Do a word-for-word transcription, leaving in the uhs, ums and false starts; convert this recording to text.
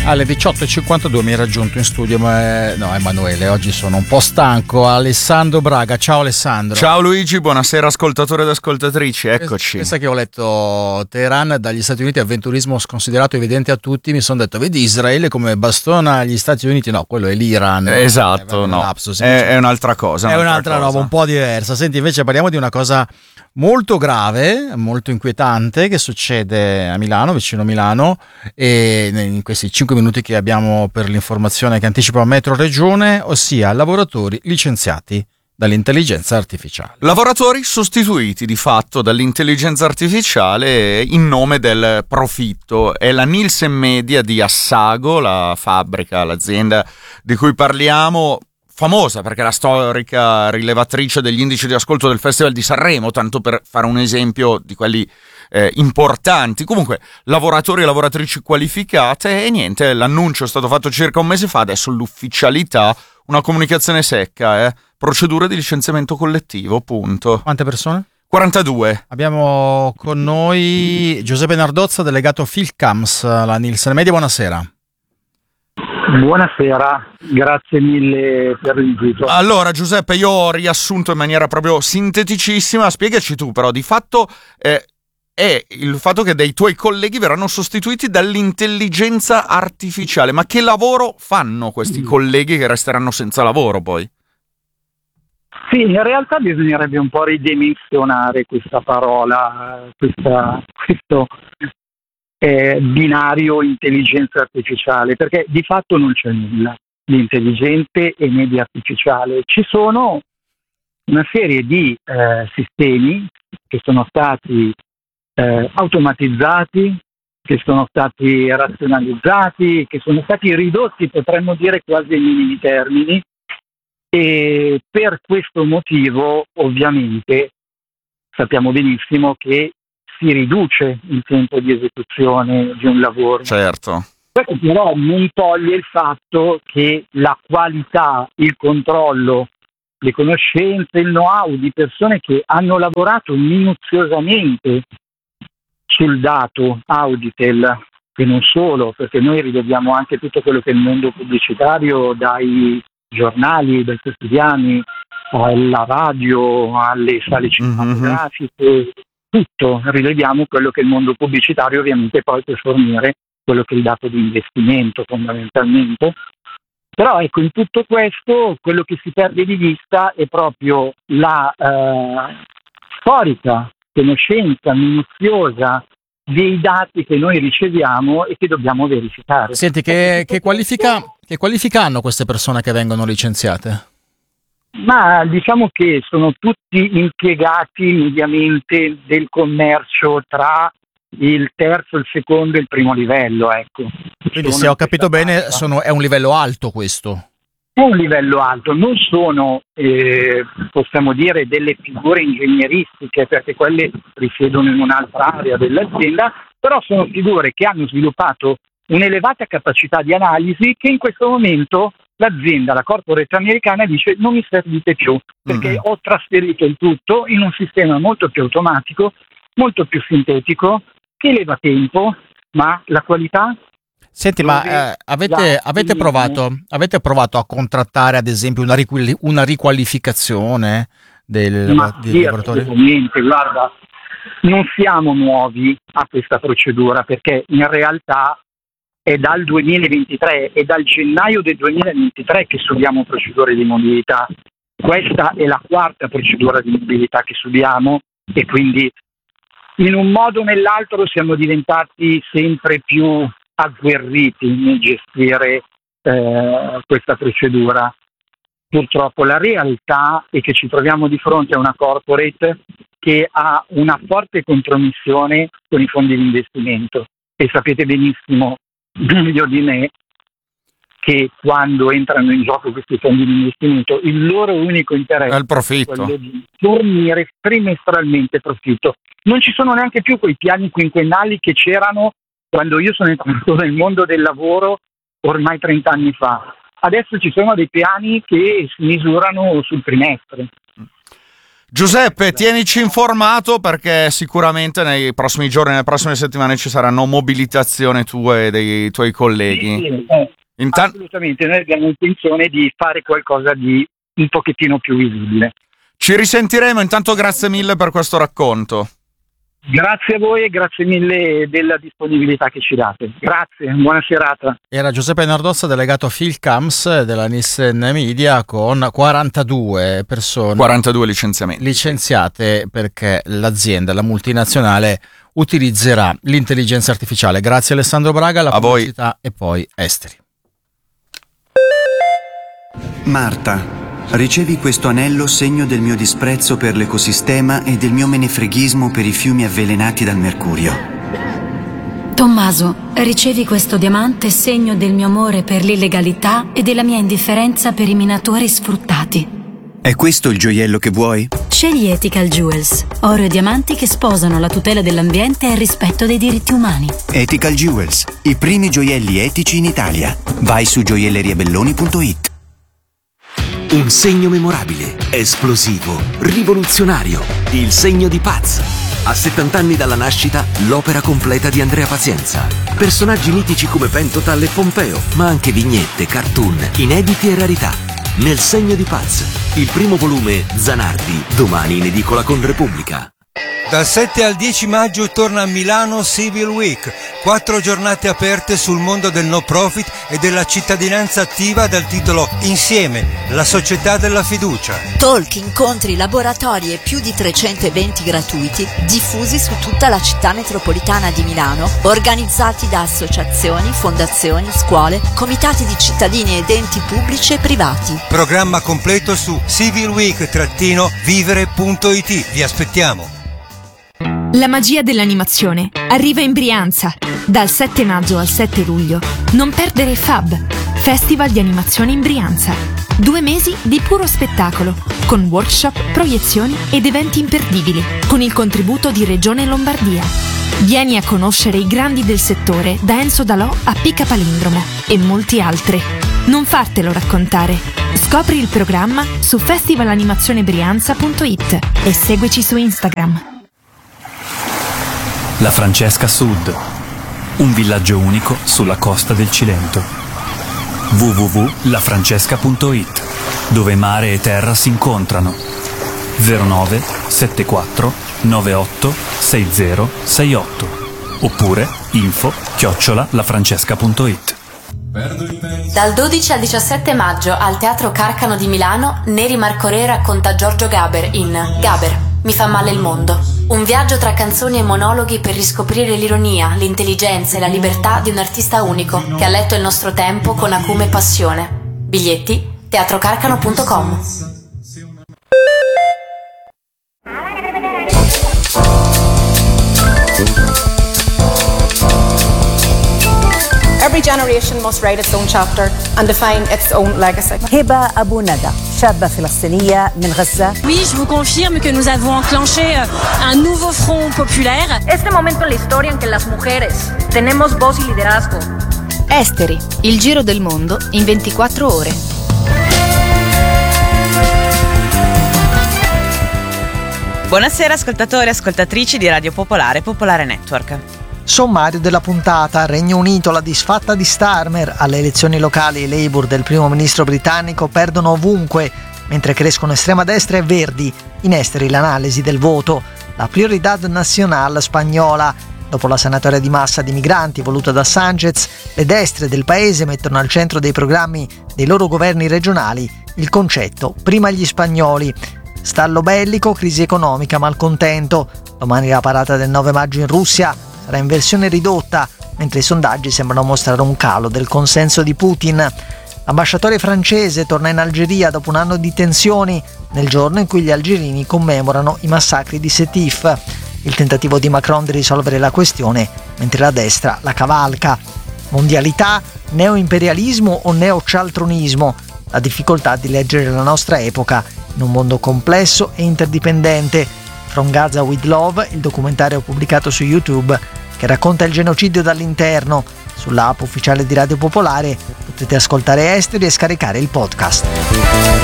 Alle diciotto e cinquantadue mi hai raggiunto in studio, ma no Emanuele, oggi sono un po' stanco. Alessandro Braga, ciao Alessandro. Ciao Luigi, buonasera ascoltatori ed ascoltatrici, eccoci. Pensa che ho letto Teheran dagli Stati Uniti, avventurismo sconsiderato evidente a tutti, mi sono detto vedi Israele come bastona agli Stati Uniti, no, quello è l'Iran. Esatto, eh, no, lapsus, è, è un'altra cosa. È un'altra, un'altra cosa. roba, un po' diversa. Senti, invece parliamo di una cosa molto grave, molto inquietante che succede a Milano, vicino a Milano, e in questi cinque minuti che abbiamo per l'informazione che anticipa Metro Regione, ossia lavoratori licenziati dall'intelligenza artificiale. Lavoratori sostituiti di fatto dall'intelligenza artificiale in nome del profitto. È la Nielsen Media di Assago, la fabbrica, l'azienda di cui parliamo, famosa perché è la storica rilevatrice degli indici di ascolto del Festival di Sanremo, tanto per fare un esempio di quelli eh, importanti. Comunque, lavoratori e lavoratrici qualificate, e niente, l'annuncio è stato fatto circa un mese fa, adesso l'ufficialità, una comunicazione secca, eh. Procedure di licenziamento collettivo, punto. Quante persone? quarantadue. Abbiamo con noi Giuseppe Nardozza, delegato Philcams, la Nielsen Media, buonasera. Buonasera, grazie mille per l'invito. Allora Giuseppe, io ho riassunto in maniera proprio sinteticissima, spiegaci tu però, di fatto eh, è il fatto che dei tuoi colleghi verranno sostituiti dall'intelligenza artificiale, ma che lavoro fanno questi colleghi che resteranno senza lavoro poi? Sì, in realtà bisognerebbe un po' ridimensionare questa parola, questa, questo eh, binario intelligenza artificiale, perché di fatto non c'è nulla di intelligente e né di artificiale. Ci sono una serie di eh, sistemi che sono stati eh, automatizzati, che sono stati razionalizzati, che sono stati ridotti, potremmo dire, quasi ai minimi termini, e per questo motivo ovviamente sappiamo benissimo che si riduce il tempo di esecuzione di un lavoro. Certo. Questo però non toglie il fatto che la qualità, il controllo, le conoscenze, il know-how di persone che hanno lavorato minuziosamente sul dato Auditel, e non solo, perché noi rileviamo anche tutto quello che è il mondo pubblicitario, dai giornali, dai quotidiani, alla radio, alle sale cinematografiche, mm-hmm. tutto, rileviamo quello che il mondo pubblicitario ovviamente poi può fornire, quello che è il dato di investimento fondamentalmente. Però ecco, in tutto questo quello che si perde di vista è proprio la eh, storica conoscenza minuziosa dei dati che noi riceviamo e che dobbiamo verificare. Senti, che, che, qualifica, che qualifica hanno queste persone che vengono licenziate? Ma diciamo che sono tutti impiegati mediamente del commercio tra il terzo, il secondo e il primo livello, ecco. Quindi se ho capito bene sono, è un livello alto questo. È un livello alto, non sono, eh, possiamo dire, delle figure ingegneristiche, perché quelle risiedono in un'altra area dell'azienda, però sono figure che hanno sviluppato un'elevata capacità di analisi che in questo momento l'azienda, la corporate americana, dice non mi servite più, perché mm-hmm. ho trasferito il tutto in un sistema molto più automatico, molto più sintetico, che leva tempo, ma la qualità... Senti, ma eh, avete, avete, provato, avete provato a contrattare ad esempio una, riquali- una riqualificazione del, ma dei sì, lavoratori? Assolutamente, guarda, non siamo nuovi a questa procedura, perché in realtà è dal duemilaventitré, è dal gennaio del duemilaventitré che subiamo procedure di mobilità. Questa è la quarta procedura di mobilità che subiamo e quindi in un modo o nell'altro siamo diventati sempre più agguerriti nel gestire eh, questa procedura. Purtroppo la realtà è che ci troviamo di fronte a una corporate che ha una forte compromissione con i fondi di investimento e sapete benissimo, meglio di me, che quando entrano in gioco questi fondi di investimento il loro unico interesse è il profitto, è quello di fornire trimestralmente profitto. Non ci sono neanche più quei piani quinquennali che c'erano quando io sono entrato nel mondo del lavoro ormai trenta anni fa. Adesso ci sono dei piani che si misurano sul trimestre. Giuseppe, tienici informato perché sicuramente nei prossimi giorni, nelle prossime settimane ci saranno mobilitazioni tue e dei tuoi colleghi. Sì, sì, eh, Intan- assolutamente, noi abbiamo intenzione di fare qualcosa di un pochettino più visibile. Ci risentiremo, intanto grazie mille per questo racconto. Grazie a voi e grazie mille della disponibilità che ci date. Grazie, buona serata. Era Giuseppe Nardozza, delegato Philcams della Nielsen Media, con quarantadue persone quarantadue licenziamenti licenziate perché l'azienda, la multinazionale, utilizzerà l'intelligenza artificiale. Grazie Alessandro Braga, la a pubblicità voi. E poi Esteri. Marta, ricevi questo anello segno del mio disprezzo per l'ecosistema e del mio menefreghismo per i fiumi avvelenati dal mercurio. Tommaso, ricevi questo diamante segno del mio amore per l'illegalità e della mia indifferenza per i minatori sfruttati. È questo il gioiello che vuoi? Scegli Ethical Jewels, oro e diamanti che sposano la tutela dell'ambiente e il rispetto dei diritti umani. Ethical Jewels, i primi gioielli etici in Italia. Vai su gioielleriabelloni punto it. Un segno memorabile, esplosivo, rivoluzionario. Il segno di Paz. A settanta anni dalla nascita, l'opera completa di Andrea Pazienza. Personaggi mitici come Pentotal e Pompeo, ma anche vignette, cartoon, inediti e rarità. Nel segno di Paz. Il primo volume, Zanardi, domani in edicola con Repubblica. Dal sette al dieci maggio torna a Milano Civil Week, quattro giornate aperte sul mondo del no profit e della cittadinanza attiva dal titolo Insieme, la società della fiducia. Talk, incontri, laboratori e più di trecento eventi gratuiti diffusi su tutta la città metropolitana di Milano, organizzati da associazioni, fondazioni, scuole, comitati di cittadini ed enti pubblici e privati. Programma completo su civil week vivere punto it. Vi aspettiamo. La magia dell'animazione arriva in Brianza. Dal sette maggio al sette luglio. Non perdere Fab, Festival di Animazione in Brianza. Due mesi di puro spettacolo, con workshop, proiezioni ed eventi imperdibili, con il contributo di Regione Lombardia. Vieni a conoscere i grandi del settore, da Enzo Dalò a Pica Palindromo e molti altri. Non fartelo raccontare. Scopri il programma su festivalanimazione-brianza punto it e seguici su Instagram. La Francesca Sud, un villaggio unico sulla costa del Cilento. w w w punto la francesca punto it, dove mare e terra si incontrano. zero nove sette quattro nove otto sei zero sei otto oppure info chiocciola lafrancesca punto it. Dal dodici al diciassette maggio al Teatro Carcano di Milano, Neri Marco Re racconta Giorgio Gaber in Gaber, mi fa male il mondo. Un viaggio tra canzoni e monologhi per riscoprire l'ironia, l'intelligenza e la libertà di un artista unico che ha letto il nostro tempo con acume e passione. Biglietti teatrocarcano punto com. Every generation must write its own chapter and define its own legacy. Heba Abou Nada, شابة فلسطينية من غزة. Oui, je vous confirme que nous avons enclenché un nouveau front populaire. Este momento en la historia en que las mujeres tenemos voz y liderazgo. Esteri, il giro del mondo in ventiquattro ore. Buonasera ascoltatori e ascoltatrici di Radio Popolare, Popolare Network. Sommario della puntata: Regno Unito, la disfatta di Starmer. Alle elezioni locali i Labour del primo ministro britannico perdono ovunque, mentre crescono estrema destra e Verdi. In esteri l'analisi del voto. La Prioridad Nacional spagnola. Dopo la sanatoria di massa di migranti voluta da Sánchez, le destre del paese mettono al centro dei programmi dei loro governi regionali il concetto prima gli spagnoli. Stallo bellico, crisi economica, malcontento. Domani la parata del nove maggio in Russia sarà in versione ridotta, mentre i sondaggi sembrano mostrare un calo del consenso di Putin. L'ambasciatore francese torna in Algeria dopo un anno di tensioni, nel giorno in cui gli algerini commemorano i massacri di Sétif. Il tentativo di Macron di risolvere la questione, mentre la destra la cavalca. Mondialità, neoimperialismo o neocialtronismo? La difficoltà di leggere la nostra epoca in un mondo complesso e interdipendente. From Gaza with Love, il documentario pubblicato su YouTube che racconta il genocidio dall'interno. Sull'app ufficiale di Radio Popolare potete ascoltare Esteri e scaricare il podcast.